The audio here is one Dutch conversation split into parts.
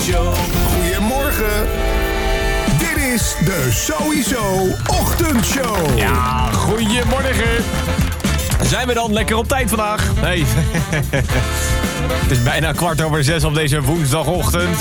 Show. Goedemorgen. Dit is de Sowieso Ochtendshow. Ja, goedemorgen. Zijn we dan lekker op tijd vandaag? Nee. Het is bijna 5:15 op deze woensdagochtend.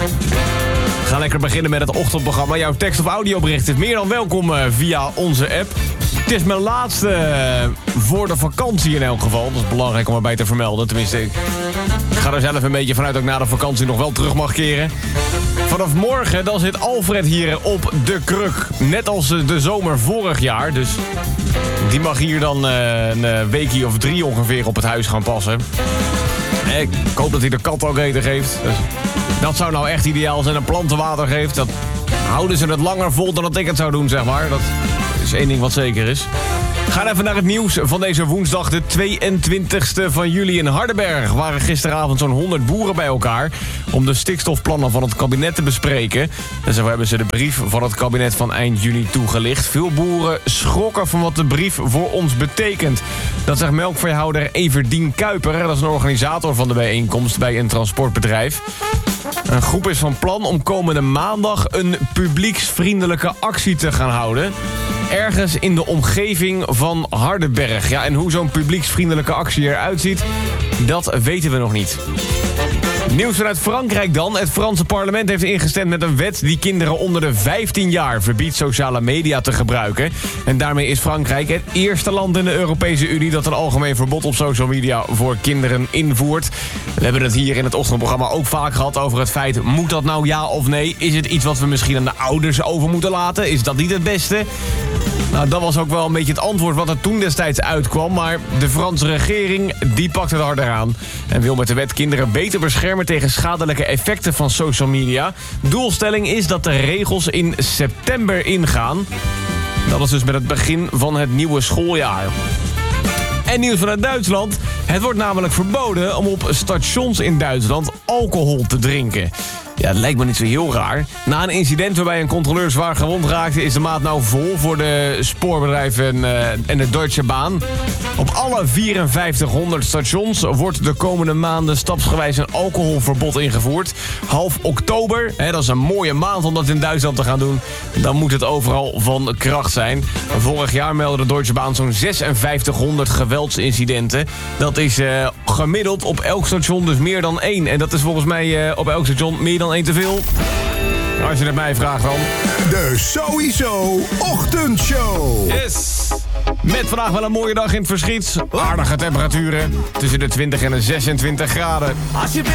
We gaan lekker beginnen met het ochtendprogramma. Jouw tekst- of audiobericht is meer dan welkom via onze app. Het is mijn laatste voor de vakantie in elk geval. Dat is belangrijk om erbij te vermelden. Tenminste, ik ga er zelf een beetje vanuit dat ik na de vakantie nog wel terug mag keren. Vanaf morgen dan zit Alfred hier op de kruk. Net als de zomer vorig jaar. Dus die mag hier dan een weekje of 3 ongeveer op het huis gaan passen. Ik hoop dat hij de kat ook eten geeft. Dus dat zou nou echt ideaal zijn. Een plantenwater geeft. Dat houden ze het langer vol dan dat ik het zou doen, zeg maar. Dat is één ding wat zeker is. We gaan even naar het nieuws van deze woensdag, de 22e van juli in Hardenberg. Waren gisteravond zo'n 100 boeren bij elkaar om de stikstofplannen van het kabinet te bespreken. En zo hebben ze de brief van het kabinet van eind juni toegelicht. Veel boeren schrokken van wat de brief voor ons betekent. Dat zegt melkveehouder Everdien Kuiper. Dat is een organisator van de bijeenkomst bij een transportbedrijf. Een groep is van plan om komende maandag een publieksvriendelijke actie te gaan houden. Ergens in de omgeving van Hardenberg. Ja, en hoe zo'n publieksvriendelijke actie eruit ziet, dat weten we nog niet. Nieuws vanuit Frankrijk dan. Het Franse parlement heeft ingestemd met een wet die kinderen onder de 15 jaar verbiedt sociale media te gebruiken. En daarmee is Frankrijk het eerste land in de Europese Unie dat een algemeen verbod op social media voor kinderen invoert. We hebben het hier in het ochtendprogramma ook vaak gehad over het feit, moet dat nou ja of nee? Is het iets wat we misschien aan de ouders over moeten laten? Is dat niet het beste? Nou, dat was ook wel een beetje het antwoord wat er toen destijds uitkwam. Maar de Franse regering, die pakt het harder aan. En wil met de wet kinderen beter beschermen tegen schadelijke effecten van social media. Doelstelling is dat de regels in september ingaan. Dat is dus met het begin van het nieuwe schooljaar. En nieuws vanuit Duitsland. Het wordt namelijk verboden om op stations in Duitsland alcohol te drinken. Ja, dat lijkt me niet zo heel raar. Na een incident waarbij een controleur zwaar gewond raakte, is de maat nou vol voor de spoorbedrijven en de Deutsche Bahn. Op alle 5400 stations wordt de komende maanden stapsgewijs een alcoholverbod ingevoerd. Half oktober, dat is een mooie maand om dat in Duitsland te gaan doen. Dan moet het overal van kracht zijn. Vorig jaar meldde de Deutsche Bahn zo'n 5600 geweldsincidenten. Dat is gemiddeld op elk station dus meer dan 1. En dat is volgens mij op elk station meer dan 1 te veel. Als je het mij vraagt dan. De Sowieso Ochtendshow. Yes! Met vandaag wel een mooie dag in het verschiet. Aardige temperaturen. Tussen de 20 en de 26 graden.